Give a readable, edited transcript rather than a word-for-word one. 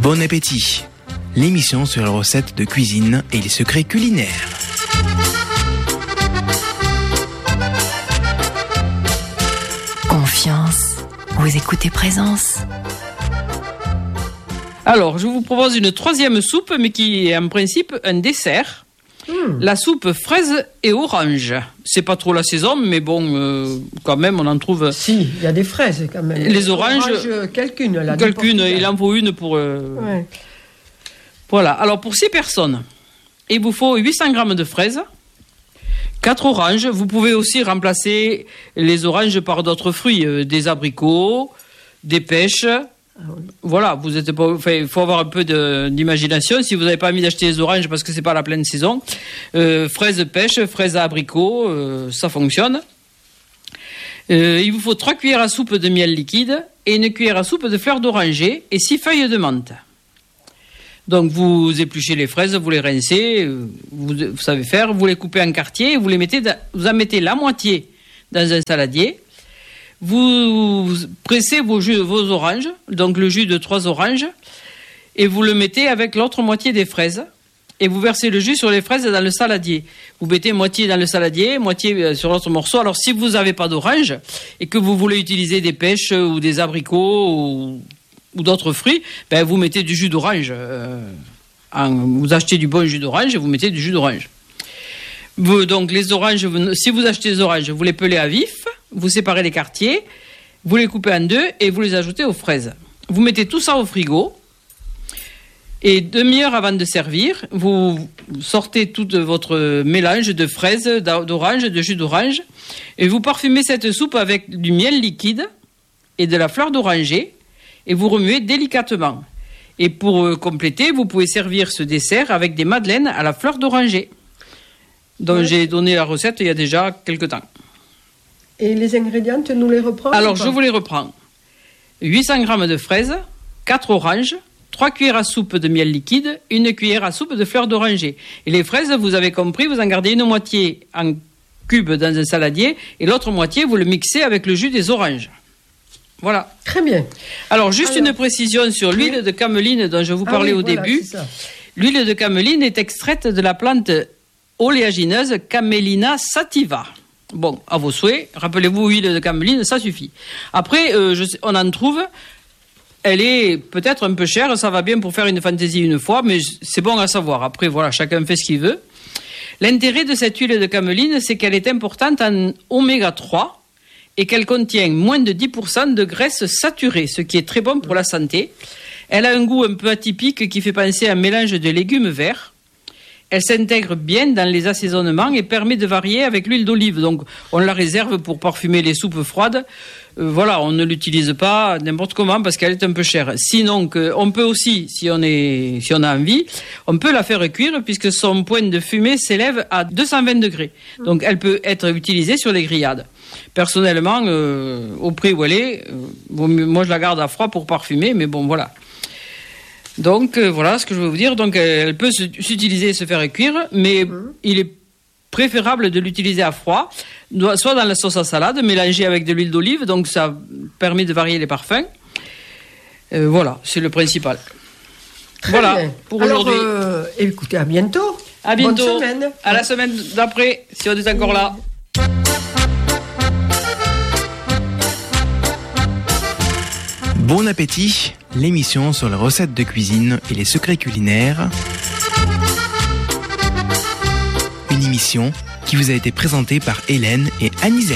Bon appétit, l'émission sur les recettes de cuisine et les secrets culinaires. Confiance, vous écoutez Présence. Alors, je vous propose une troisième soupe, mais qui est en principe un dessert. La soupe fraise et orange. C'est pas trop la saison, mais bon, quand même, on en trouve. Si, il y a des fraises quand même. Les oranges. Quelqu'une, là. Quelqu'une, il en faut une pour. Ouais. Voilà. Alors, pour 6 personnes, il vous faut 800 grammes de fraises, 4 oranges. Vous pouvez aussi remplacer les oranges par d'autres fruits, des abricots, des pêches. Voilà, vous êtes pas. Enfin, il faut avoir un peu d'imagination. Si vous n'avez pas envie d'acheter les oranges parce que c'est pas la pleine saison, fraises pêche, fraises à abricots, ça fonctionne. Il vous faut 3 cuillères à soupe de miel liquide et une cuillère à soupe de fleurs d'oranger et 6 feuilles de menthe. Donc vous épluchez les fraises, vous les rincez, vous savez faire, vous les coupez en quartiers et vous en mettez la moitié dans un saladier. Vous pressez vos oranges, donc le jus de 3 oranges, et vous le mettez avec l'autre moitié des fraises, et vous versez le jus sur les fraises dans le saladier. Vous mettez moitié dans le saladier, moitié sur l'autre morceau. Alors si vous n'avez pas d'orange, et que vous voulez utiliser des pêches ou des abricots ou d'autres fruits, ben vous mettez du jus d'orange. Vous achetez du bon jus d'orange et vous mettez du jus d'orange. Donc les oranges, si vous achetez des oranges, vous les pelez à vif, vous séparez les quartiers, vous les coupez en deux et vous les ajoutez aux fraises. Vous mettez tout ça au frigo et demi-heure avant de servir, vous sortez tout votre mélange de fraises, d'oranges, de jus d'orange et vous parfumez cette soupe avec du miel liquide et de la fleur d'oranger et vous remuez délicatement. Et pour compléter, vous pouvez servir ce dessert avec des madeleines à la fleur d'oranger. Donc j'ai donné la recette il y a déjà quelques temps. Et les ingrédients, tu nous les reprends? Alors je vous les reprends. 800 g de fraises, 4 oranges, 3 cuillères à soupe de miel liquide, 1 cuillère à soupe de fleurs d'oranger. Et les fraises, vous avez compris, vous en gardez une moitié en cube dans un saladier et l'autre moitié, vous le mixez avec le jus des oranges. Voilà. Très bien. Alors une précision sur l'huile de cameline dont je vous parlais au début. L'huile de cameline est extraite de la plante oléagineuse Camelina sativa. Bon, à vos souhaits. Rappelez-vous, huile de cameline, ça suffit. Après, on en trouve. Elle est peut-être un peu chère. Ça va bien pour faire une fantaisie une fois, mais c'est bon à savoir. Après, voilà, chacun fait ce qu'il veut. L'intérêt de cette huile de cameline, c'est qu'elle est importante en oméga 3 et qu'elle contient moins de 10% de graisse saturée, ce qui est très bon pour la santé. Elle a un goût un peu atypique qui fait penser à un mélange de légumes verts. Elle s'intègre bien dans les assaisonnements et permet de varier avec l'huile d'olive. Donc, on la réserve pour parfumer les soupes froides. Voilà, on ne l'utilise pas n'importe comment parce qu'elle est un peu chère. Sinon, on peut aussi, si on a envie, on peut la faire cuire puisque son point de fumée s'élève à 220 degrés. Donc, elle peut être utilisée sur les grillades. Personnellement, au prix où elle est, moi je la garde à froid pour parfumer, mais bon, voilà. Donc voilà ce que je veux vous dire. Donc elle peut s'utiliser et se faire cuire, mais il est préférable de l'utiliser à froid, soit dans la sauce à salade, mélangée avec de l'huile d'olive, donc ça permet de varier les parfums. Voilà, c'est le principal. Très voilà bien. Pour alors, aujourd'hui. Écoutez, à bientôt. À bientôt. Bonne semaine. À la semaine d'après, si on est encore là. Bon appétit, l'émission sur les recettes de cuisine et les secrets culinaires. Une émission qui vous a été présentée par Hélène et Anisette.